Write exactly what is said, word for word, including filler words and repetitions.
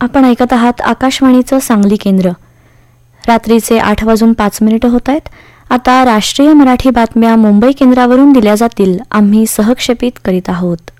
आपण ऐकत आहात आकाशवाणीचं सांगली केंद्र. रात्रीचे आठ वाजून पाच मिनिटं होत आहेत. आता राष्ट्रीय मराठी बातम्या मुंबई केंद्रावरून दिल्या जातील. आम्ही सहक्षेपित करीत आहोत.